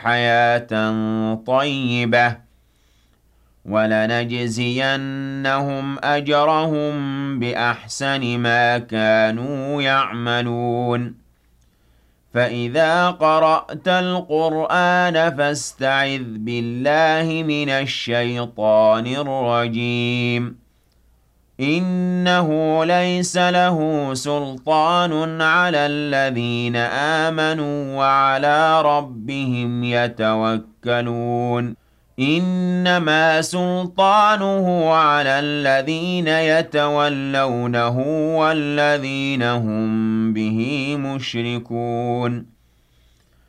حياة طيبة ولنجزينهم أجرهم بأحسن ما كانوا يعملون فإذا قرأت القرآن فاستعذ بالله من الشيطان الرجيم إنه ليس له سلطان على الذين آمنوا وعلى ربهم يتوكلون إنما سلطانه على الذين يتولونه والذين هم به مشركون